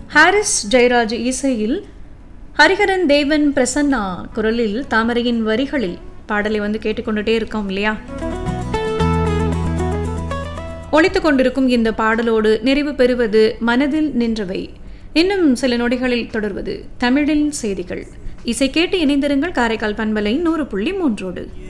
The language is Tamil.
ஹாரிஸ் ஜெயராஜ் இசையில் ஹரிஹரன் தேவன் பிரசன்னா குரலில் தாமரையின் வரிகளில் பாடலை கேட்டுக்கொண்டுட்டே இருக்கோம் இல்லையா? ஒலித்து கொண்டிருக்கும் இந்த பாடலோடு நிறைவு பெறுவது மனதில் நின்றவை. இன்னும் சில நொடிகளில் தொடர்வது தமிழில் செய்திகள். இசை கேட்டு இணைந்திருங்கள். காரைக்கால் பண்பலை 100.3.